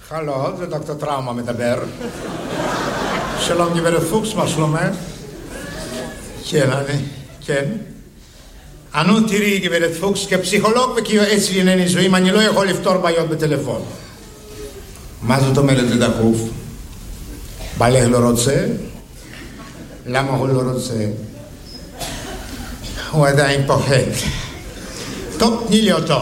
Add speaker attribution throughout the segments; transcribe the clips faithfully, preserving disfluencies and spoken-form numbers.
Speaker 1: הלו, זה דוקטור טראומה מדבר. שלום גברת פוקס, מה שלומך? כן, אני, כן. אנו תראי גברת פוקס, כפסיכולוג וכיועץ לענייני נישואים, אני לא יכול לפתור בעיות בטלפון. מה זאת אומרת זה דחוף? בעלך לא רוצה? למה הוא לא רוצה? הוא עדיין פוחד. טוב, תני לי אותו.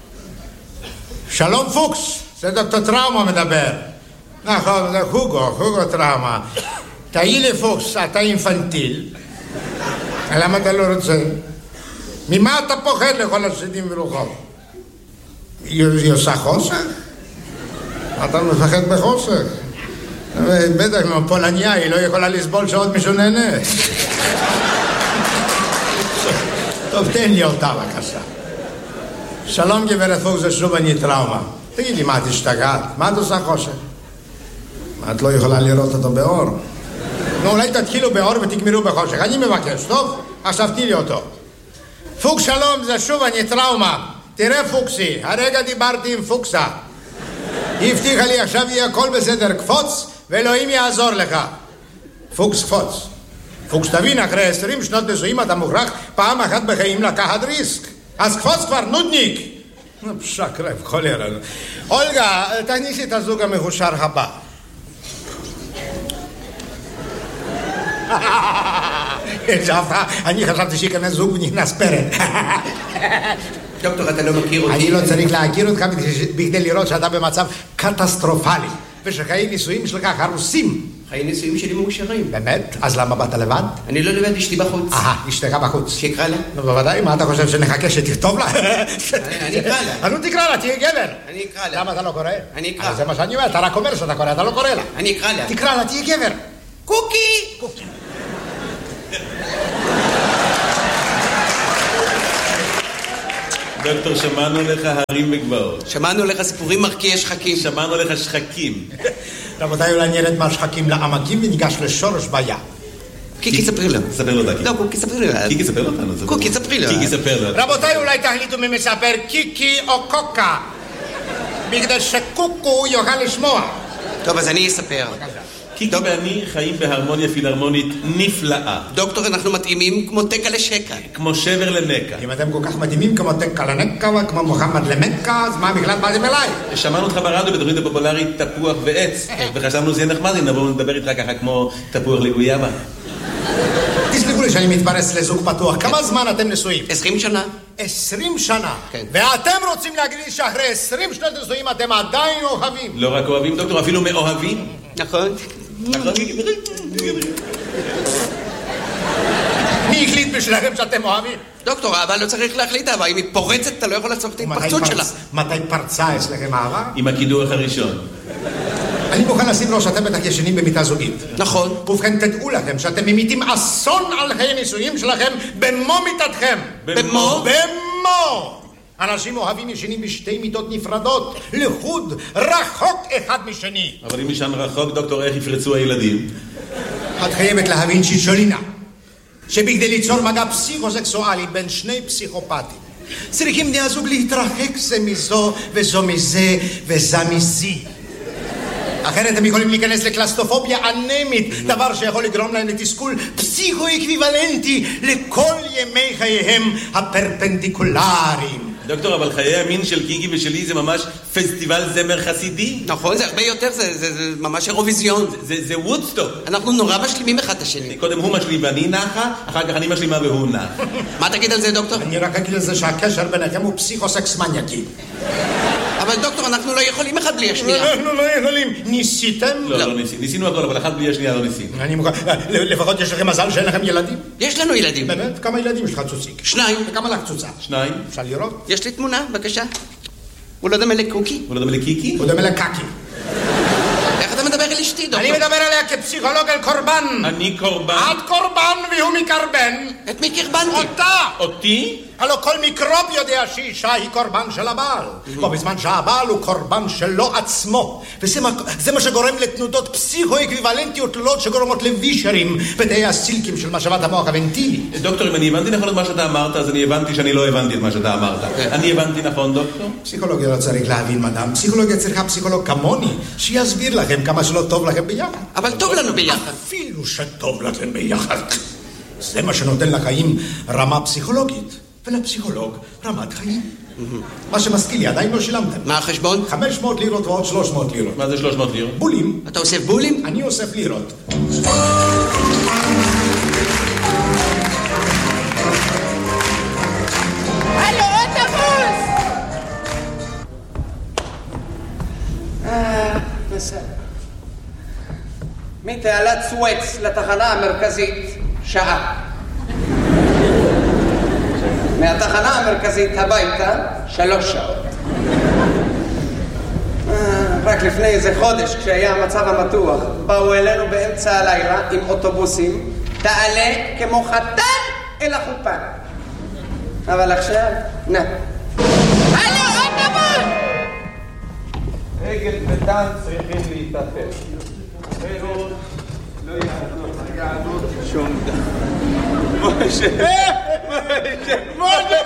Speaker 1: שלום פוקס, זה דוקטור טראומה מדבר. נכון, זה הוגו, הוגו טראומה. תהי לי פוקס, אתה אינפנטיל. למה אתה לא רוצה? ממה אתה פוחד לכל השדים ורוחות? היא עושה חוסך? אתה מפחד בחוסך? בטח לא, פולניה, היא לא יכולה לסבול שעוד מישהו נהנה. טוב, תן לי אותה בבקשה. שלום גברת פוקס, זה שוב אני טראומה. תגידי, מה את השתגעת? מה את עושה חושך? את לא יכולה לראות אותו באור. נו, אולי תתחילו באור ותגמרו בחושך. אני מבקש, טוב? עכשיו תני לי אותו. פוקס שלום, זה שוב אני טראומה. תראה פוקסי, הרגע דיברתי עם פוקסה. היא הבטיחה לי, עכשיו יהיה הכל בסדר, קפוץ, ואלוהים יעזור לך. פוקס קפוץ. פוקס תבין, אחרי עשרים שנות נישואים אתה מוכרח פעם אחת בחיים לקחת ריסק. אז קפוץ כבר, נודניק. שקרב, חולר. אולגה, תכניסי את הזוג המחושר הבא. אני חשבתי שיכנס זוג ונכנס פרק.
Speaker 2: דוקטור, אתה לא מכיר אותי?
Speaker 1: אני לא צריך להכיר אותך בכדי לראות שאתה במצב קטסטרופלי ושחיי נישואים שלך הרוסים.
Speaker 2: חיי נישואים שלי מאושרים.
Speaker 1: באמת? אז למה באת לבד?
Speaker 2: אני לא לבד, אשתי בחוץ.
Speaker 1: אה, אשתך בחוץ.
Speaker 2: שיקרא לה?
Speaker 1: נו, בוודאי, מה אתה חושב שנחכה שתכתוב לה?
Speaker 2: אני אקרא לה.
Speaker 1: נו, תקרא לה, תהיה גבר.
Speaker 2: אני אקרא לה.
Speaker 1: למה אתה לא קורא?
Speaker 2: אני אקרא.
Speaker 1: זה מה שאני אומר, אתה רק אומר שאתה קורא, אתה לא קורא לה.
Speaker 2: אני אקרא לה.
Speaker 1: תקרא לה, תהיה גבר.
Speaker 2: קוקי!
Speaker 1: קוקי.
Speaker 3: דוקטור, שמענו לך הרים וגבעות.
Speaker 2: שמענו לך סיפורים מרקיעי שחקים.
Speaker 3: שמענו לך שחקים.
Speaker 1: רבותיי, אולי נרד מהשחקים לעמקים וניגש לשורש בעיה.
Speaker 2: קיקי, ספרי לו.
Speaker 3: ספר לו דקי.
Speaker 2: לא, קוקי, ספרי לו.
Speaker 3: קיקי, ספר לו אותנו.
Speaker 2: קוקי, ספרי לו.
Speaker 3: קיקי, ספר לו.
Speaker 1: רבותיי, אולי תחליטו מי מספר קיקי או קוקה. בגלל שקוקו יוכל לשמוע.
Speaker 2: טוב, אז אני אספר.
Speaker 3: קיקי ואני חיים בהרמוניה פילהרמונית נפלאה.
Speaker 2: דוקטור, אנחנו מתאימים כמו תקה לשקה.
Speaker 3: כמו שבר לנקה.
Speaker 1: אם אתם כל כך מדהימים כמו תקה לנקה וכמו מוחמד למקה, אז מה בכלל באתם אליי?
Speaker 3: שמענו אותך ברדיו בתוכנית הפופולרית תפוח ועץ, וחשבנו שזה נחמד, אם נבוא ונדבר איתך ככה כמו תפוח לגויאבה.
Speaker 1: תסלחו לי שאני מתפרס לזוג פתוח. כמה זמן אתם נשואים?
Speaker 2: עשרים שנה.
Speaker 1: עשרים שנה?
Speaker 2: כן.
Speaker 1: ואתם רוצים להגיד לי שאחרי עשרים שנות נשואים אתם עדיין אוהבים?
Speaker 3: לא רק אוהבים, דוקטור, אפילו מאוהבים.
Speaker 2: נכון.
Speaker 1: מי החליט בשבילכם שאתם אוהבים?
Speaker 2: דוקטור, אהבה לא צריך להחליט אהבה, היא מתפורצת, אתה לא יכול לעצור את ההתפרצות שלה.
Speaker 1: מתי פרצה אצלכם אהבה?
Speaker 3: עם הקידוח הראשון.
Speaker 1: אני מוכן לשים לו שאתם בטח ישנים במיטה זוגית.
Speaker 2: נכון.
Speaker 1: ובכן תדעו לכם שאתם ממיתים אסון על חיי נישואים שלכם במו מיטתכם.
Speaker 2: במו?
Speaker 1: במו! אנשים אוהבים ישנים בשתי מיטות נפרדות, לחוד, רחוק אחד משני.
Speaker 3: אבל אם ישן רחוק, דוקטור, איך יפרצו הילדים?
Speaker 1: את חייבת להבין שישולינה, שבכדי ליצור מגע פסיכוסקסואלי בין שני פסיכופטים, צריכים בני הזוג להתרחק זה מזו וזו מזה וזה מזי. אחרת הם יכולים להיכנס לקלסטופוביה אנמית, דבר שיכול לגרום להם לתסכול פסיכו-אקוויוולנטי לכל ימי חייהם הפרפנדיקולריים.
Speaker 3: דוקטור, אבל חיי המין של קיקי ושלי זה ממש פסטיבל זמר חסידי.
Speaker 2: נכון, זה הרבה יותר, זה, זה, זה ממש אירוויזיון.
Speaker 3: זה, זה, זה וודסטוק.
Speaker 2: אנחנו נורא משלימים אחד את השני.
Speaker 3: קודם הוא משלים ואני נחה, אחר כך אני משלימה והוא נח.
Speaker 2: מה תגיד על זה, דוקטור?
Speaker 1: אני רק אגיד לזה שהקשר ביניכם הוא פסיכוסקס מניאקי.
Speaker 2: אבל דוקטור, אנחנו לא יכולים אחד בלי השנייה.
Speaker 1: אנחנו לא יכולים. ניסיתם?
Speaker 3: לא, לא ניסינו. ניסינו הכל, אבל אחד בלי השנייה לא ניסינו.
Speaker 1: אני מוכן, לפחות יש לכם מזל שאין לכם ילדים?
Speaker 2: יש לנו ילדים.
Speaker 1: באמת? כמה ילדים יש לך צוציק?
Speaker 2: שניים.
Speaker 1: וכמה לך צוצה?
Speaker 3: שניים.
Speaker 1: אפשר לראות?
Speaker 2: יש לי תמונה, בבקשה. הוא לא דומה לקוקי.
Speaker 3: הוא לא דומה לקיקי?
Speaker 1: הוא דומה לקקי.
Speaker 2: איך אתה מדבר על אשתי, דוקטור?
Speaker 1: אני מדבר עליה כפסיכולוג על קורבן.
Speaker 3: אני קורבן.
Speaker 1: את קורבן והוא מקרבן.
Speaker 2: את מי קרבנתי?
Speaker 1: אותה!
Speaker 3: אותי?
Speaker 1: הלא כל מיקרוב יודע שאישה היא קורבן של הבעל. בו בזמן שהבעל הוא קורבן שלו עצמו. וזה מה, זה מה שגורם לתנודות פסיכו-אקוויוולנטיות תלולות שגורמות לווישרים בתאי הסילקים של משאבת המוח הוונטילי.
Speaker 3: דוקטור, אם אני הבנתי נכון את מה שאתה אמרת, אז אני הבנתי שאני לא הבנתי את מה שאתה אמרת. אני הבנתי נכון, דוקטור?
Speaker 1: פסיכולוגיה לא צריך להבין, מדam. פסיכולוגיה צריכה פסיכולוג כמוני, שיסביר לכם כמה שלא טוב לכם ביחד.
Speaker 2: אבל טוב לנו ביחד.
Speaker 1: אפילו שטוב לכם ביחד. זה מה שנותן לחיים רמה פסיכולוגית, ולפסיכולוג רמת חיים. מה שמזכיר לי, עדיין לא שילמתם.
Speaker 2: מה החשבון?
Speaker 1: חמש מאות לירות ועוד שלוש מאות לירות.
Speaker 3: מה זה שלוש מאות לירות?
Speaker 1: בולים.
Speaker 2: אתה אוסף בולים?
Speaker 1: אני אוסף לירות.
Speaker 4: הלו, אוטובוס! אה, בסדר. מתעלת סואץ לתחנה המרכזית, שעה. מהתחנה המרכזית הביתה, שלוש שעות. רק לפני איזה חודש, כשהיה המצב המתוח, באו אלינו באמצע הלילה עם אוטובוסים, תעלה כמו חתן אל החופה. אבל עכשיו, נה. הלו, אוטובוס!
Speaker 5: רגל וטן צריכים להתאפס. אחרת לא יעזור היהדות שום דבר. משה! משה! משה!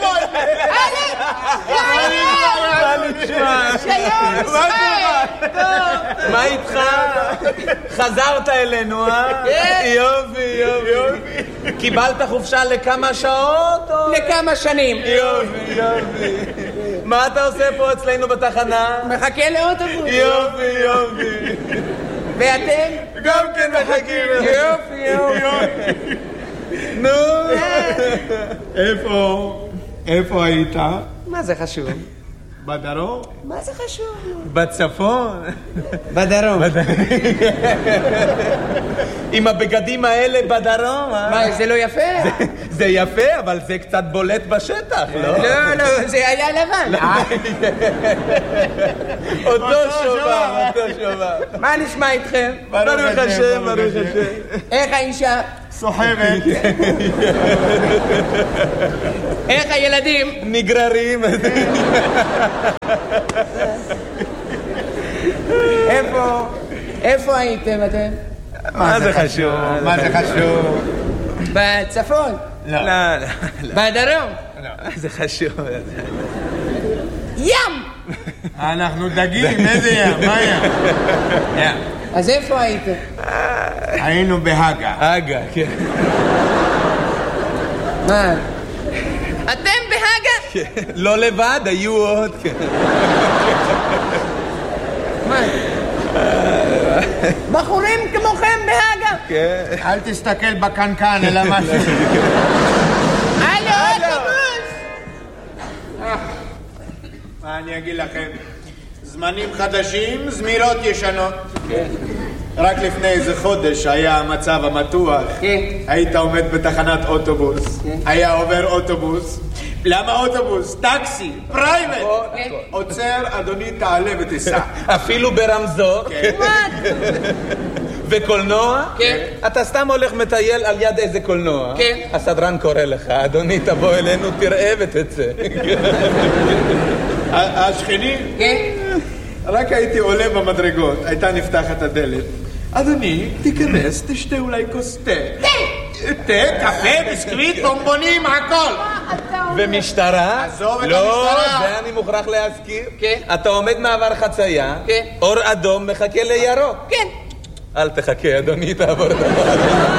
Speaker 5: מה נשמע?
Speaker 4: שלום!
Speaker 5: מה איתך? חזרת אלינו, אה? יופי, יופי. קיבלת חופשה לכמה שעות?
Speaker 4: לכמה שנים.
Speaker 5: יופי, יופי. מה אתה עושה פה אצלנו בתחנה?
Speaker 4: מחכה לאוטובוס.
Speaker 5: יופי, יופי.
Speaker 4: ואתם?
Speaker 5: גם כן מחכים.
Speaker 4: יופי, יופי.
Speaker 5: נו. איפה? איפה היית?
Speaker 4: מה זה חשוב?
Speaker 5: בדרום?
Speaker 4: מה זה חשוב?
Speaker 5: בצפון?
Speaker 4: בדרום.
Speaker 5: עם הבגדים האלה בדרום, אה?
Speaker 4: מה, זה לא יפה?
Speaker 5: זה יפה, אבל זה קצת בולט בשטח, לא?
Speaker 4: לא, לא, זה היה לבן.
Speaker 5: אותו שובב, אותו שובב.
Speaker 4: מה נשמע איתכם?
Speaker 5: ברוך השם, ברוך השם.
Speaker 4: איך האישה?
Speaker 5: סוחבת.
Speaker 4: איך הילדים?
Speaker 5: נגררים.
Speaker 4: איפה? איפה הייתם אתם?
Speaker 5: מה זה חשוב? מה זה חשוב?
Speaker 4: בצפון?
Speaker 5: לא. לא.
Speaker 4: בדרום?
Speaker 5: זה חשוב.
Speaker 4: ים!
Speaker 6: אנחנו דגים, איזה ים? מה ים? ים.
Speaker 4: אז איפה הייתם?
Speaker 6: היינו בהגה.
Speaker 5: הגה, כן.
Speaker 4: מה? אתם בהגה?
Speaker 5: לא לבד, היו עוד.
Speaker 4: מה? בחורים כמוכם בהגה?
Speaker 5: כן.
Speaker 6: אל תסתכל בקנקן, אלא משהו.
Speaker 4: הלו, אוטובוס!
Speaker 6: מה אני אגיד לכם? זמנים חדשים, זמירות ישנות. רק לפני איזה חודש היה המצב המתוח.
Speaker 4: כן.
Speaker 6: היית עומד בתחנת אוטובוס. היה עובר אוטובוס. למה אוטובוס? טקסי, פרייבט. עוצר, אדוני, תעלה ותיסע.
Speaker 5: אפילו ברמזור. וקולנוע?
Speaker 4: כן.
Speaker 5: אתה סתם הולך מטייל על יד איזה קולנוע.
Speaker 4: כן.
Speaker 5: הסדרן קורא לך, אדוני, תבוא אלינו, תראה ותצא.
Speaker 6: השכנים?
Speaker 4: כן.
Speaker 6: רק הייתי עולה במדרגות, הייתה נפתחת הדלת. אדוני, תיכנס, תשתה אולי כוס תה.
Speaker 4: תה!
Speaker 6: תה, קפה, ביסקוויט, בומבונים, הכל.
Speaker 5: ומשטרה?
Speaker 6: עזוב את
Speaker 5: לא,
Speaker 6: המשטרה.
Speaker 5: זה אני מוכרח להזכיר.
Speaker 4: כן.
Speaker 5: אתה עומד מעבר חצייה,
Speaker 4: כן.
Speaker 5: אור אדום מחכה לירוק.
Speaker 4: כן.
Speaker 5: אל תחכה, אדוני, תעבור דבר.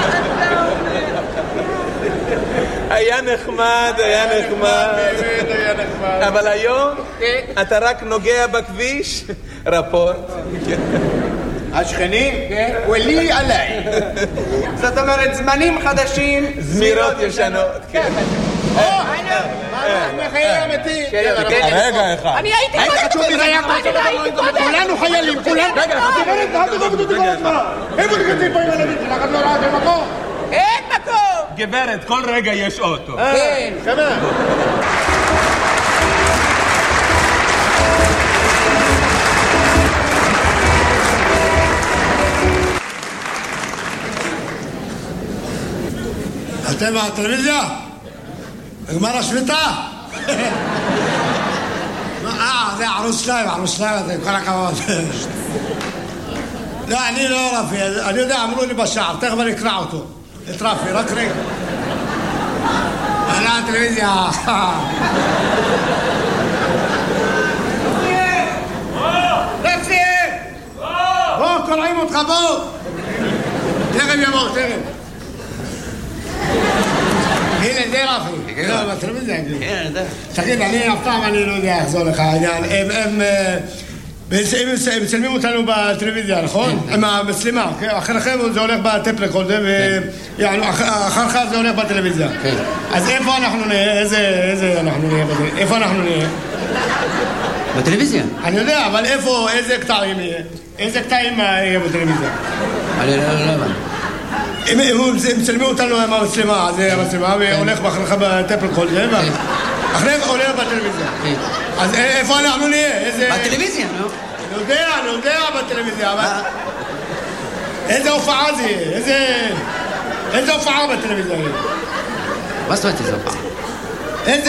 Speaker 5: היה נחמד, היה נחמד.
Speaker 6: באמת היה נחמד.
Speaker 5: אבל היום
Speaker 4: כן.
Speaker 5: אתה רק נוגע בכביש, רפורט.
Speaker 6: השכנים? ולי עליי.
Speaker 4: זאת אומרת, זמנים חדשים.
Speaker 5: זמירות ישנות. כן.
Speaker 6: מה חייל אמיתי?
Speaker 5: רגע אחד.
Speaker 4: אני הייתי קודם.
Speaker 6: כולנו חיילים, כולנו. רגע, איפה תקצים פה עם הילדים שלך? את לא ראה במקום?
Speaker 4: אין מקום.
Speaker 5: גברת, כל רגע יש אוטו.
Speaker 4: כן.
Speaker 6: חמר.
Speaker 1: אתם מהטלוויזיה? נגמר השביתה? אה, זה ערוץ שתיים, ערוץ שתיים, זה כל הכבוד. לא, אני לא רפי, אני יודע, אמרו לי בשער, תכף אני אקרא אותו. את רפי, רק רגע. עלה הטלוויזיה. רפי! בוא, קוראים אותך, בוא! תכף יבוא, תכף. הנה, זה רפי. לא, בטלוויזיה.
Speaker 2: כן, אני יודע.
Speaker 1: תגיד, אני אף פעם אני לא יודע איך זה הולך העניין. הם... הם מצלמים אותנו בטלוויזיה, נכון? עם המצלמה, אחריכם זה הולך בטפ רקורדר, ואחריך זה הולך בטלוויזיה. אז איפה אנחנו נהיה? איזה אנחנו נהיה? איפה אנחנו נהיה?
Speaker 2: בטלוויזיה?
Speaker 1: אני יודע, אבל איפה, איזה קטעים יהיה? איזה קטעים יהיה בטלוויזיה?
Speaker 2: אני לא הבנתי.
Speaker 1: הם מצלמים אותנו עם המצלמה, זה המצלמה, והולך אחריך בטפ רקורדר, ואחריך הולך בטלוויזיה. אז איפה אנחנו נהיה?
Speaker 2: בטלוויזיה, נו.
Speaker 1: אני יודע, אני יודע בטלוויזיה, אבל... איזה הופעה זה יהיה? איזה... איזה הופעה בטלוויזיה יהיה?
Speaker 2: מה זאת אומרת איזה הופעה?
Speaker 1: איזה...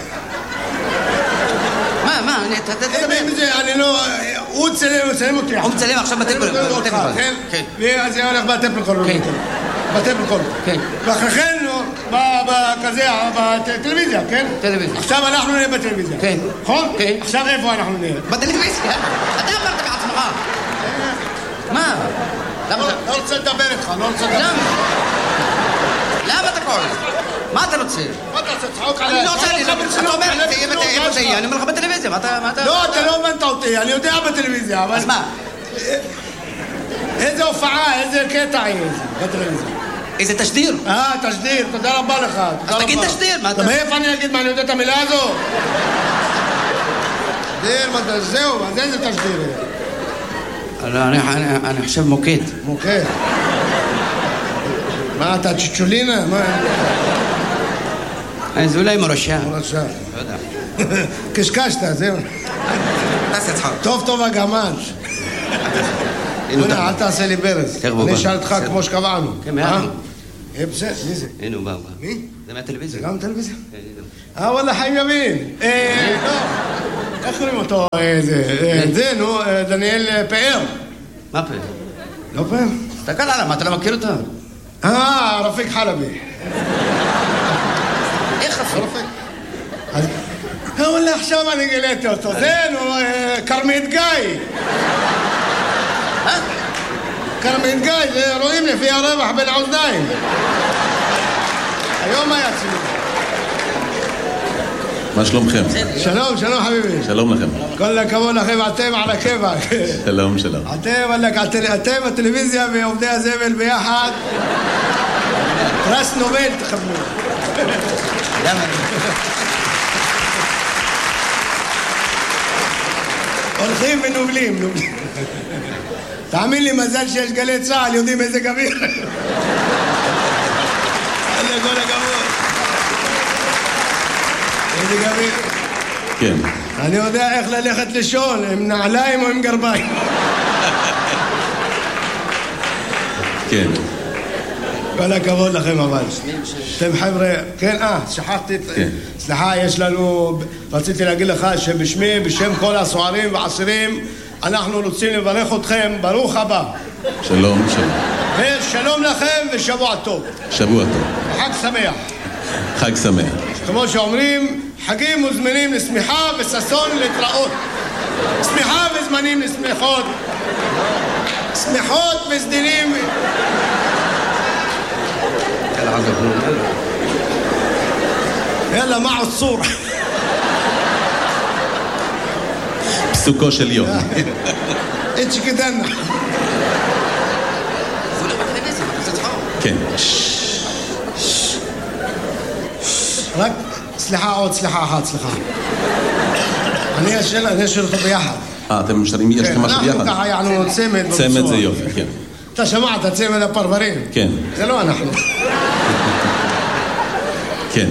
Speaker 2: מה, מה? אני... תדבר.
Speaker 1: אני לא... הוא מצלם אותי.
Speaker 2: הוא מצלם עכשיו בטלפון.
Speaker 1: כן? ואז זה הולך בטלפון.
Speaker 2: כן.
Speaker 1: בטלפון. כן. ואחריכן, כזה, בטלוויזיה, כן?
Speaker 2: טלוויזיה.
Speaker 1: עכשיו אנחנו נהיה בטלוויזיה.
Speaker 2: כן.
Speaker 1: נכון?
Speaker 2: כן.
Speaker 1: עכשיו איפה אנחנו נהיה?
Speaker 2: בטלוויזיה. אתה אמרת בעצמך. מה?
Speaker 1: לא רוצה לדבר איתך, לא רוצה לדבר.
Speaker 2: למה? למה אתה קורא? מה אתה רוצה?
Speaker 1: מה אתה רוצה? צחוק עליי.
Speaker 2: אני לא רוצה, אתה אומר, איפה זה יהיה? אני אומר לך בטלוויזיה, מה אתה...
Speaker 1: לא, אתה לא הבנת אותי, אני יודע בטלוויזיה, אבל...
Speaker 2: אז מה?
Speaker 1: איזה הופעה, איזה קטע יהיה בטלוויזיה?
Speaker 2: איזה תשדיר?
Speaker 1: אה, תשדיר, תודה רבה לך.
Speaker 2: אז תגיד תשדיר, מה אתה...
Speaker 1: מאיפה אני אגיד מה, אני יודע את המילה הזו? תשדיר, מה זה, זהו, אז איזה תשדיר?
Speaker 2: אני חושב מוקד.
Speaker 1: מוקד. מה, אתה צ'צ'ולינה? מה?
Speaker 2: זה אולי מורשה.
Speaker 1: מורשה.
Speaker 2: לא יודע.
Speaker 1: קשקשת, זהו.
Speaker 2: תעשה צחוק.
Speaker 1: טוב טוב הגמד. אל תעשה לי ברז. אני אשאל אותך כמו שקבענו.
Speaker 2: כן, מהענו.
Speaker 1: אה, בסדר, מי זה?
Speaker 2: הנה הוא בא.
Speaker 1: מי?
Speaker 2: זה מהטלוויזיה.
Speaker 1: זה גם טלוויזיה?
Speaker 2: כן, הנה.
Speaker 1: אה, וואלה, חיים ימין. אה, לא. איך קוראים אותו? זה, נו, דניאל פאר.
Speaker 2: מה פאר?
Speaker 1: לא פאר?
Speaker 2: תסתכל עליו, מה אתה לא מכיר אותו?
Speaker 1: אה, רפיק חלבי.
Speaker 2: איך רפיק?
Speaker 1: אז... וואלה, עכשיו אני גיליתי אותו. זה, נו, כרמית גיא.
Speaker 2: אה?
Speaker 1: כרמית גיא, זה רואים לפי הרווח בין האוזניים. היום היה צילום.
Speaker 3: מה שלומכם?
Speaker 1: שלום, שלום חביבי.
Speaker 3: שלום לכם.
Speaker 1: כל הכבוד לכם, אתם על הכיוון.
Speaker 3: שלום, שלום.
Speaker 1: אתם, אתם הטלוויזיה ועובדי הזבל ביחד. פרס נובל תקבלו.
Speaker 2: למה?
Speaker 1: הולכים ונובלים, נובלים. תאמין לי, מזל שיש גלי צהל, יודעים איזה גביר. איזה כל הכבוד. איזה גביר.
Speaker 3: כן.
Speaker 1: אני יודע איך ללכת לישון, עם נעליים או עם גרביים.
Speaker 3: כן.
Speaker 1: כל הכבוד לכם אבל. אתם חבר'ה, כן, אה, שכחתי, סליחה, יש לנו, רציתי להגיד לך שבשמי, בשם כל הסוערים והאסירים, אנחנו רוצים לברך אתכם, ברוך הבא.
Speaker 3: שלום, שלום.
Speaker 1: ושלום לכם ושבוע טוב.
Speaker 3: שבוע טוב.
Speaker 1: חג שמח.
Speaker 3: חג שמח.
Speaker 1: כמו שאומרים, חגים מוזמנים לשמחה וששון להתראות. שמחה וזמנים לשמחות. שמחות וסדינים. יאללה, מה עוצור?
Speaker 3: פסוקו של יום.
Speaker 1: איצ'י כדנה.
Speaker 3: כן.
Speaker 1: רק, סליחה, עוד סליחה אחת, סליחה. אני אשאל, אני אשאל אותו ביחד.
Speaker 3: אה, אתם משארים, יש לכם משהו ביחד?
Speaker 1: אנחנו ככה, יענו צמד.
Speaker 3: צמד זה יופי, כן.
Speaker 1: אתה שמעת, צמד הפרברים?
Speaker 3: כן.
Speaker 1: זה לא אנחנו.
Speaker 3: כן.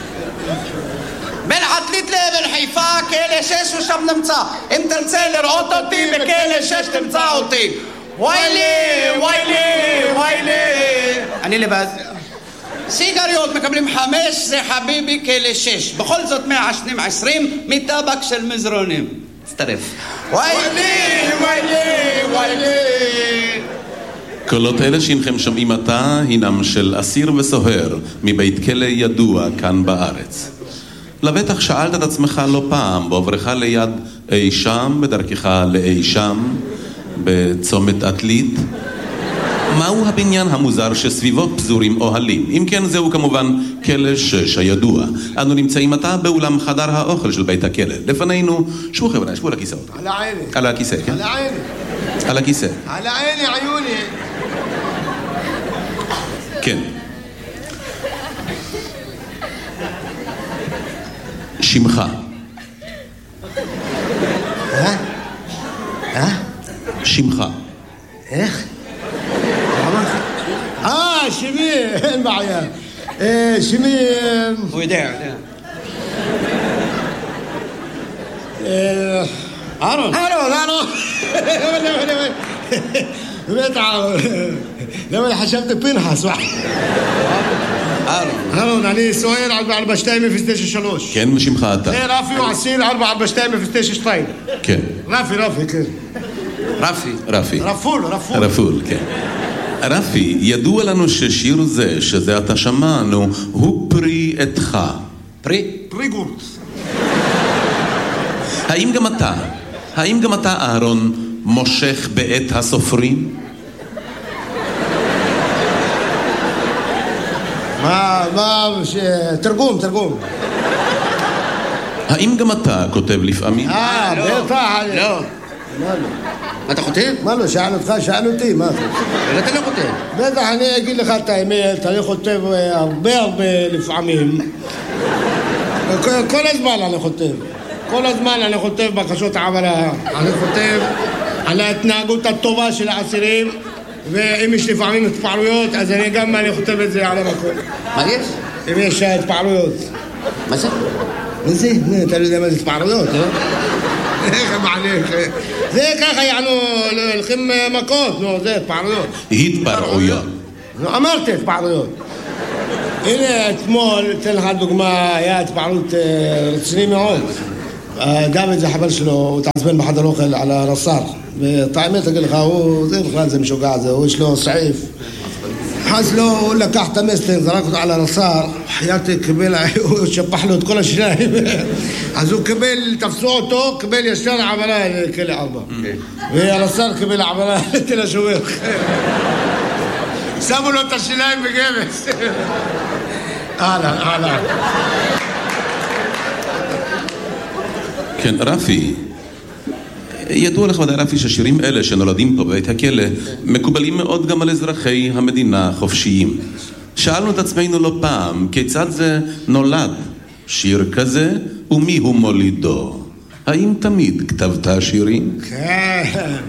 Speaker 2: בין עתלית לאבן חיפה, כלא שש ושם נמצא. אם תרצה לראות אותי, בכלא שש תמצא אותי. ויילי, ויילי, ויילי. אני לבד. סיגריות מקבלים חמש, זה חביבי כאלה שש. בכל זאת מעשנים עשרים מטבק של מזרונים. תצטרף. ויילי, ויילי, ויילי.
Speaker 3: קולות אלה שהנכם שומעים עתה הינם של אסיר וסוהר מבית כלא ידוע כאן בארץ. לבטח שאלת את עצמך לא פעם בעוברך ליד אי שם, בדרכך לאי שם, בצומת עתלית, מהו הבניין המוזר שסביבו פזורים אוהלים? אם כן, זהו כמובן כלא שש הידוע. אנו נמצאים עתה באולם חדר האוכל של בית הכלא. לפנינו, שבו חבר'ה, שבו על הכיסאות.
Speaker 1: על העיני.
Speaker 3: על הכיסא, כן?
Speaker 1: על העיני.
Speaker 3: על הכיסא.
Speaker 1: על העיני, עיוני.
Speaker 3: כן. שמך.
Speaker 1: אה? אה?
Speaker 3: שמך.
Speaker 1: איך? אה, שמי, אין בעיה. שמי...
Speaker 2: הוא יודע, יודע.
Speaker 1: אהרון. אהרון, אהרון. באמת אהרון. למה חשבתי פנחס?
Speaker 2: אהרון.
Speaker 1: אהרון, אני סוער ארבע שתיים אפס תשע שלוש.
Speaker 3: כן, ושמך אתה.
Speaker 1: זה רפי הוא עשיר ארבע ארבע שתיים אפס תשע שתיים.
Speaker 3: כן.
Speaker 1: רפי, רפי, כן.
Speaker 2: רפי.
Speaker 3: רפי.
Speaker 1: רפול, רפול.
Speaker 3: רפול, כן. רפי, ידוע לנו ששיר זה, שזה אתה שמענו, הוא פרי עתך.
Speaker 2: פרי?
Speaker 1: פרי גורט.
Speaker 3: האם גם אתה, האם גם אתה, אהרון, מושך בעת הסופרים?
Speaker 1: מה, מה, תרגום, תרגום.
Speaker 3: האם גם אתה כותב לפעמים?
Speaker 1: אה, בטח.
Speaker 2: לא.
Speaker 1: מה לא?
Speaker 2: מה אתה כותב?
Speaker 1: מה לא, שאל אותך, שאל אותי, מה?
Speaker 2: אבל אתה לא כותב.
Speaker 1: בטח, אני אגיד לך את האמת, אני כותב הרבה הרבה לפעמים. כל הזמן אני כותב. כל הזמן אני כותב בקשות העברה. אני כותב על ההתנהגות הטובה של האסירים, ואם יש לפעמים התפעלויות, אז אני גם אני כותב את זה על המקום.
Speaker 2: מה יש?
Speaker 1: אם יש התפעלויות.
Speaker 2: מה זה?
Speaker 1: מה זה? אתה לא יודע מה זה התפעלויות, לא? איך מעליך? זה ככה יענו, הולכים מכות, נו, זה התפעלויות.
Speaker 3: התפרעויות.
Speaker 1: נו, אמרתי התפעלויות. הנה, אתמול, אתן לך דוגמה, היה התפעלות רציני מאוד. דוד זה חבר שלו, הוא התעצבן בחדר אוכל על הרס"ר. ואת האמת, אגיד לך, הוא, זה בכלל זה משוגע, זה, הוא יש לו סעיף. אז לא, הוא לקח את המסטינג, זרק אותו על הרס"ר, חייתי קיבל, הוא שפח לו את כל השיניים. אז הוא קיבל, תפסו אותו, קיבל ישר עברה לכלא ארבע. והרס"ר קיבל עברה לתל השומר. שמו לו את השיניים בגבס. אהלן, אהלן.
Speaker 3: כן, רפי, ידוע לך ודאי רפי ששירים אלה שנולדים פה בבית הכלא מקובלים מאוד גם על אזרחי המדינה החופשיים. שאלנו את עצמנו לא פעם, כיצד זה נולד שיר כזה ומי הוא מולידו? האם תמיד כתבת שירים?
Speaker 1: כן.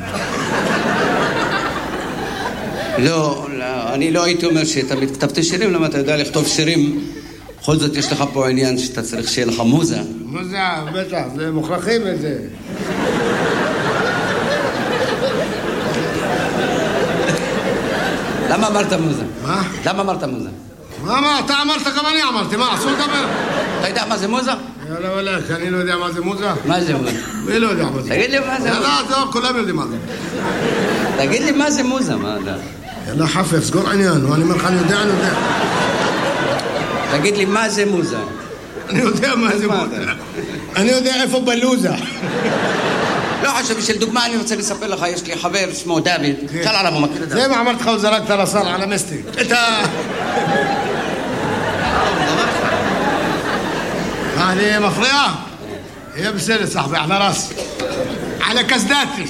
Speaker 2: לא, לא, אני לא הייתי אומר שתמיד כתבתי שירים, למה אתה יודע לכתוב שירים? בכל זאת יש לך פה עניין שאתה צריך שיהיה לך מוזה.
Speaker 1: מוזה, בטח, זה מוכרחים את זה.
Speaker 2: למה אמרת מוזה?
Speaker 1: מה?
Speaker 2: למה אמרת מוזה?
Speaker 1: מה, מה, אתה אמרת, גם אני אמרתי, מה, אסור לדבר?
Speaker 2: אתה יודע מה זה מוזה?
Speaker 1: יאללה, וואלה, אני לא יודע מה זה מוזה.
Speaker 2: מה זה מוזה?
Speaker 1: מי לא יודע מה זה?
Speaker 2: תגיד לי מה זה מוזה.
Speaker 1: יאללה, זהו, כולם יודעים מה זה.
Speaker 2: תגיד לי מה זה מוזה, מה אתה?
Speaker 1: יאללה, חפף, סגור עניין, אני אומר לך, אני יודע, אני יודע.
Speaker 2: תגיד לי מה זה מוזה.
Speaker 1: אני יודע מה זה מוזה. אני יודע איפה בלוזה.
Speaker 2: לא חשוב, בשביל דוגמה אני רוצה לספר לך, יש לי חבר שמו דוד, שאל עליו, הוא מכיר את זה.
Speaker 1: זה מה אמרתי לך, הוא זרק את הרס"ר על המסטיק. את ה... אני מפריע? יהיה בסדר, סחבי, על הרס. על הקסדתי.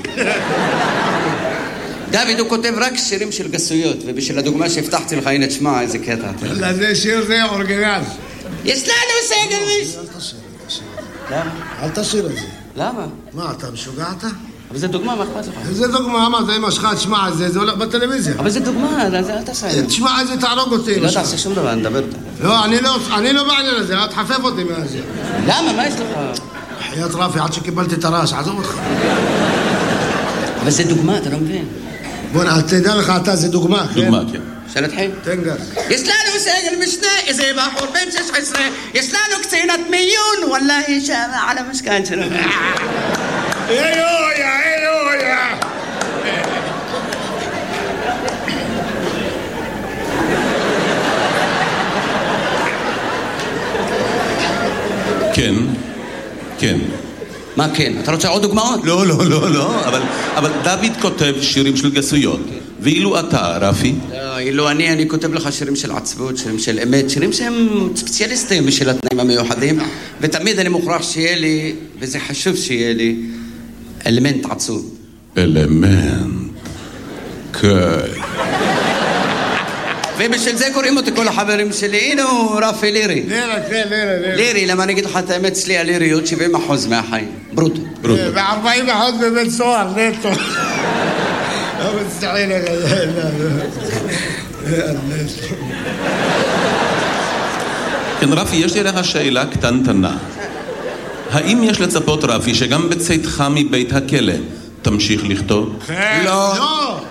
Speaker 2: דוד, הוא כותב רק שירים של גסויות, ובשביל הדוגמה שהבטחתי לך, הנה תשמע איזה קטע.
Speaker 1: לא, זה שיר זה אורגינל.
Speaker 2: יש לנו סגל.
Speaker 1: אל תשיר, אל תשיר.
Speaker 2: למה?
Speaker 1: אל תשיר את זה.
Speaker 2: למה?
Speaker 1: מה, אתה משוגע אתה?
Speaker 2: אבל זה דוגמה, מה אכפת לך?
Speaker 1: זה דוגמה, מה, זה אמא שלך, תשמע, זה הולך בטלוויזיה.
Speaker 2: אבל זה דוגמה, אל תעשה את זה.
Speaker 1: תשמע, זה תערוג אותי.
Speaker 2: לא תעשה שום דבר, נדבר אותה.
Speaker 1: לא, אני לא בעניין הזה, אל תחפף אותי מהזה.
Speaker 2: למה? מה יש לך?
Speaker 1: חיית רפי, עד שקיבלתי את הרעש, עזוב אותך.
Speaker 2: אבל זה דוגמה, אתה לא מבין.
Speaker 1: בוא, תדע לך אתה, זה דוגמה, כן?
Speaker 3: דוגמה, כן.
Speaker 2: שאלת חיים?
Speaker 1: תן גז.
Speaker 2: יש לנו سجل משנה, איזה בחור בן שש עשרה, יש לנו קצינת מיון, וואלה, שם על המשכן שלנו.
Speaker 1: אלויה, אלויה.
Speaker 3: כן, כן.
Speaker 2: מה כן? אתה רוצה עוד דוגמאות?
Speaker 3: לא, לא, לא, לא, אבל, אבל דוד כותב שירים של גסויות. ואילו אתה, רפי?
Speaker 2: לא, אילו אני, אני כותב לך שירים של עצבות, שירים של אמת, שירים שהם ספציאליסטים בשביל התנאים המיוחדים, ותמיד אני מוכרח שיהיה לי, וזה חשוב שיהיה לי, אלמנט עצוב.
Speaker 3: אלמנט. כן.
Speaker 2: ובשביל זה קוראים אותי כל החברים שלי, הנה הוא רפי לירי.
Speaker 1: לירה, כן, לירה, לירה.
Speaker 2: לירי, למה אני אגיד לך את האמת, אצלי הליריות שבעים אחוז מהחיים, ברוטו.
Speaker 3: ברוטו.
Speaker 1: ו-ארבעים אחוז בבית סוהר, נטו. לא מצטעין לך.
Speaker 3: כן, רפי, יש לי לך שאלה קטנטנה. האם יש לצפות, רפי, שגם בצאתך מבית הכלא תמשיך לכתוב?
Speaker 2: לא.
Speaker 1: לא.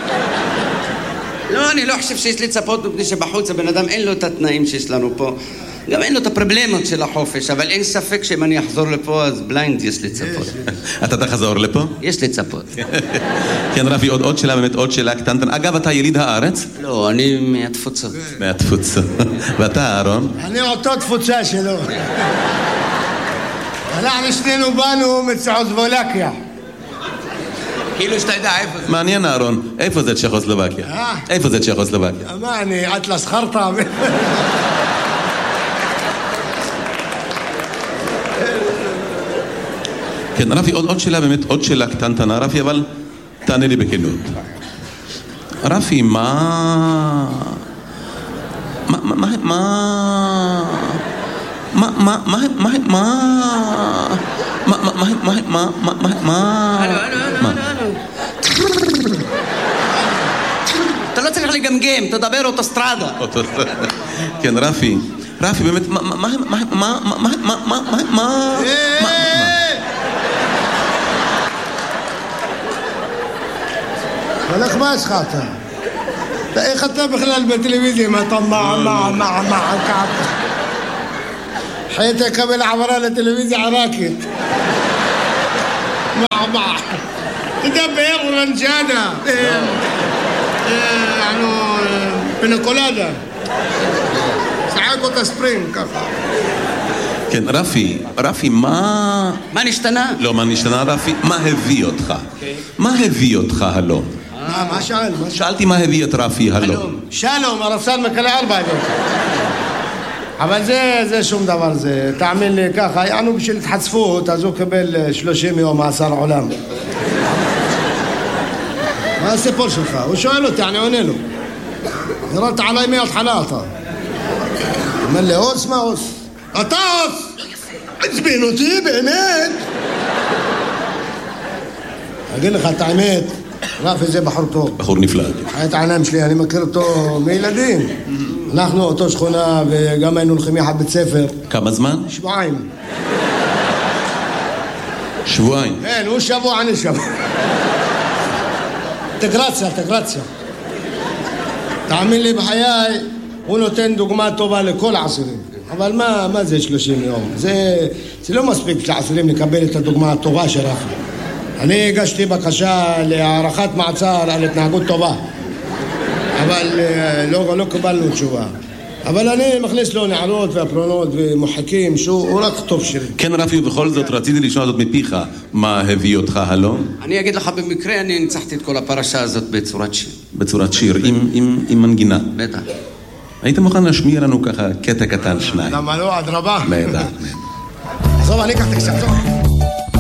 Speaker 2: לא, אני לא חושב שיש לי צפות מפני שבחוץ הבן אדם אין לו את התנאים שיש לנו פה. גם אין לו את הפרובלמות של החופש, אבל אין ספק שאם אני אחזור לפה אז בליינד יש לי צפות.
Speaker 3: אתה תחזור לפה?
Speaker 2: יש לי צפות.
Speaker 3: כן, רפי, עוד, עוד שאלה, באמת עוד שאלה קטנטנה. אגב, אתה יליד הארץ?
Speaker 2: לא, אני מהתפוצות.
Speaker 3: מהתפוצות. ואתה, אהרון?
Speaker 1: אני אותו תפוצה שלו. אנחנו שנינו באנו מצ'כוסלובקיה.
Speaker 2: כאילו שאתה יודע איפה זה.
Speaker 3: מעניין, אהרון. איפה זה צ'כוסלובקיה?
Speaker 1: אה?
Speaker 3: איפה זה צ'כוסלובקיה?
Speaker 1: מה, אני אטלס חרטה?
Speaker 3: כן, רפי, עוד, עוד שאלה, באמת עוד שאלה קטנטנה, רפי, אבל תענה לי בכנות. רפי, מה... מה... מה... מה... מה... מה... מה... מה... מה... מה... מה... מה... מה... מה... מה...
Speaker 2: אתה לא צריך לגמגם, תדבר אוטוסטרדה.
Speaker 3: כן, רפי, רפי, באמת, מה... מה... מה... מה... מה... מה... מה... מה...
Speaker 1: הולך מה יש לך אתה? איך אתה בכלל בטלוויזיה? מה אתה מה... מה... מה... מה... כעתה? حيث قبل عبرها للتلفزيون عراكت مع بعض تدبر رنجانا يعني بنكولادا ساعات سبرينج كفا
Speaker 3: כן, רפי, רפי, מה...
Speaker 2: מה נשתנה?
Speaker 3: לא, מה נשתנה, רפי? מה הביא אותך? מה הביא אותך הלום?
Speaker 1: מה שאל?
Speaker 3: שאלתי מה הביא את רפי הלום.
Speaker 1: שלום, הרפסן מקלה ארבע ידות. אבל זה, זה שום דבר, זה, תאמין לי ככה, יענו בשביל התחצפות, אז הוא קבל שלושים יום מאסר עולם. מה הסיפור שלך? הוא שואל אותי, אני עונה לו. ירדת עליי מההתחלה אתה. אומר לי, אוס מה אוס? אתה אוס! עצבין אותי, באמת! אגיד לך את האמת, רפי זה בחור טוב.
Speaker 3: בחור נפלא.
Speaker 1: חיית העיניים שלי, אני מכיר אותו מילדים. אנחנו אותו שכונה וגם היינו הולכים יחד בית ספר.
Speaker 3: כמה זמן?
Speaker 1: שבועיים.
Speaker 3: שבועיים?
Speaker 1: כן, הוא שבוע, אני שבוע. אינטגרציה, אינטגרציה. תאמין לי בחיי, הוא נותן דוגמה טובה לכל העשירים. אבל מה, מה זה שלושים יום? זה, זה לא מספיק לעשירים לקבל את הדוגמה הטובה של רפי. אני הגשתי בקשה להערכת מעצר על התנהגות טובה. אבל לא, לא קיבלנו תשובה. אבל אני מכניס לו נערות והפרונות ומוחקים שהוא רק טוב שירים.
Speaker 3: כן, רפי, ובכל זאת רציתי לשמוע זאת מפיך. מה הביא אותך הלום?
Speaker 2: אני אגיד לך במקרה, אני ניצחתי את כל הפרשה הזאת בצורת שיר.
Speaker 3: בצורת שיר, עם, עם, עם מנגינה.
Speaker 2: בטח.
Speaker 3: היית מוכן להשמיע לנו ככה קטע קטן שניים?
Speaker 1: למה לא? עד רבה.
Speaker 3: בטח.
Speaker 1: עזוב, אני אקח את הקצת.